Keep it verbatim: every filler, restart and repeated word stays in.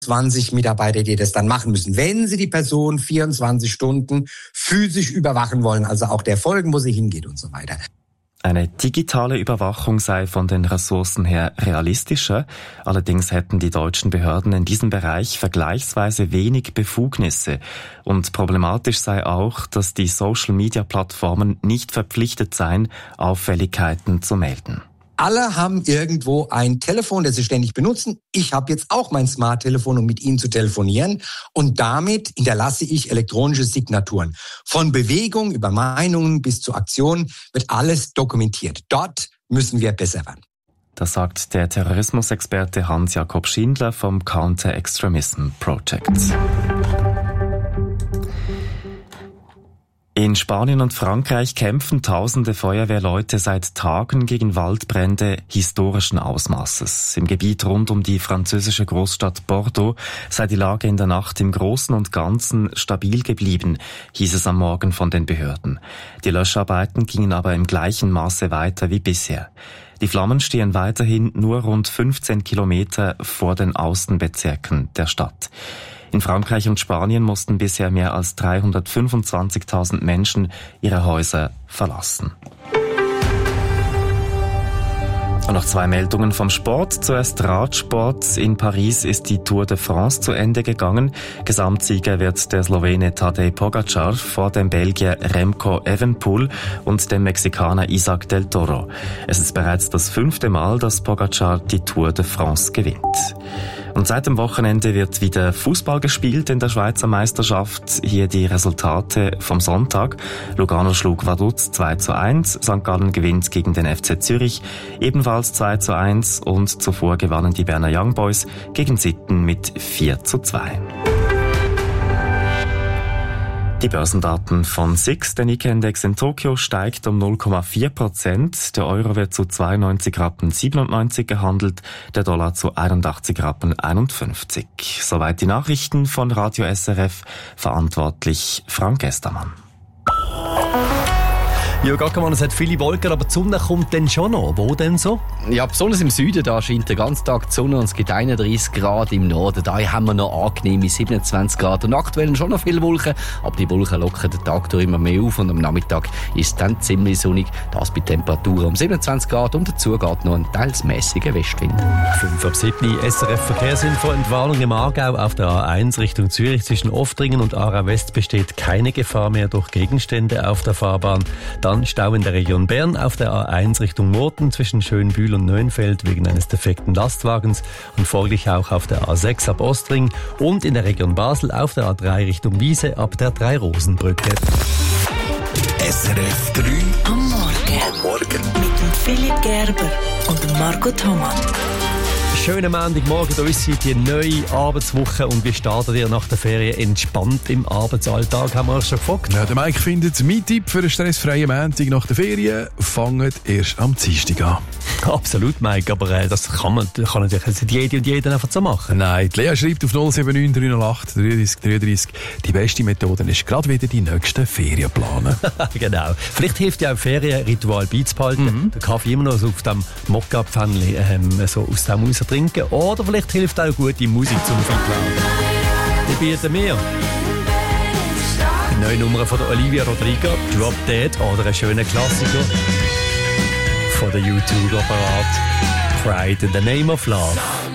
zwanzig Mitarbeiter, die das dann machen müssen, wenn sie die Person vierundzwanzig Stunden physisch überwachen wollen, also auch der folgen, wo sie hingeht und so weiter. Eine digitale Überwachung sei von den Ressourcen her realistischer. Allerdings hätten die deutschen Behörden in diesem Bereich vergleichsweise wenig Befugnisse. Und problematisch sei auch, dass die Social-Media-Plattformen nicht verpflichtet seien, Auffälligkeiten zu melden. Alle haben irgendwo ein Telefon, das sie ständig benutzen. Ich habe jetzt auch mein Smart-Telefon, um mit ihnen zu telefonieren. Und damit hinterlasse ich elektronische Signaturen. Von Bewegung über Meinungen bis zu Aktionen wird alles dokumentiert. Dort müssen wir besser werden. Das sagt der Terrorismusexperte Hans-Jakob Schindler vom Counter-Extremism Project. In Spanien und Frankreich kämpfen tausende Feuerwehrleute seit Tagen gegen Waldbrände historischen Ausmaßes. Im Gebiet rund um die französische Großstadt Bordeaux sei die Lage in der Nacht im Großen und Ganzen stabil geblieben, hieß es am Morgen von den Behörden. Die Löscharbeiten gingen aber im gleichen Maße weiter wie bisher. Die Flammen stehen weiterhin nur rund fünfzehn Kilometer vor den Außenbezirken der Stadt. In Frankreich und Spanien mussten bisher mehr als dreihundertfünfundzwanzigtausend Menschen ihre Häuser verlassen. Und noch zwei Meldungen vom Sport. Zuerst Radsport. In Paris ist die Tour de France zu Ende gegangen. Gesamtsieger wird der Slowene Tadej Pogačar vor dem Belgier Remco Evenepoel und dem Mexikaner Isaac del Toro. Es ist bereits das fünfte Mal, dass Pogačar die Tour de France gewinnt. Und seit dem Wochenende wird wieder Fußball gespielt in der Schweizer Meisterschaft. Hier die Resultate vom Sonntag. Lugano schlug Vaduz zwei zu eins. Sankt Gallen gewinnt gegen den F C Zürich ebenfalls zwei zu eins. Und zuvor gewannen die Berner Young Boys gegen Sitten mit vier zu zwei. Die Börsendaten von S I X, der Nikkei-Index in Tokio, steigt um null Komma vier Prozent. Der Euro wird zu zweiundneunzig Rappen siebenundneunzig gehandelt, der Dollar zu einundachtzig Rappen einundfünfzig. Soweit die Nachrichten von Radio S R F, verantwortlich Frank Estermann. Ja, Gackermann, es hat viele Wolken, aber die Sonne kommt dann schon noch. Wo denn so? Ja, besonders im Süden, da scheint den ganzen Tag die Sonne und es gibt einunddreissig Grad im Norden. Da haben wir noch angenehme siebenundzwanzig Grad. Und aktuell schon noch viele Wolken, aber die Wolken lockern den Tag durch immer mehr auf und am Nachmittag ist es dann ziemlich sonnig. Das bei Temperaturen um siebenundzwanzig Grad und dazu geht noch ein teils mäßiger Westwind. fünf ab sieben S R F Verkehrsinfo. Entwarnung im Aargau auf der A eins Richtung Zürich zwischen Oftringen und Aarau West besteht keine Gefahr mehr durch Gegenstände auf der Fahrbahn. Dann Stau in der Region Bern auf der A eins Richtung Murten zwischen Schönbühl und Neuenfeld wegen eines defekten Lastwagens und folglich auch auf der A sechs ab Ostring und in der Region Basel auf der A drei Richtung Wiese ab der Drei-Rosen-Brücke. S R F drei am Morgen. Am Morgen. Mit dem Philipp Gerber und dem Marco Thomann. Schönen Montagmorgen, da ist die neue Arbeitswoche und wie startet ihr nach der Ferien entspannt im Arbeitsalltag, haben wir euch schon gefragt. Ja, der Mike findet, mein Tipp für einen stressfreien Montag nach der Ferien, fangt erst am Dienstag an. Absolut, Mike, aber äh, das kann man kann natürlich nicht jede und jeden einfach so machen. Nein, die Lea schreibt auf null sieben neun drei null acht dreiunddreißig dreiunddreißig, die beste Methode ist gerade wieder die nächsten Ferien planen. Genau. Vielleicht hilft ja auch Ferienritual beizubehalten. Mhm. Der Kaffee immer noch so auf dem Mokka-Pfännchen ähm, so aus dem raus trinken. Oder vielleicht hilft auch gute Musik zum Fitladen. Die bieten wir die neue Nummer von der Olivia Rodrigo, Drop Dead, oder einen schönen Klassiker von der YouTube-Apparat, Pride in the Name of Love.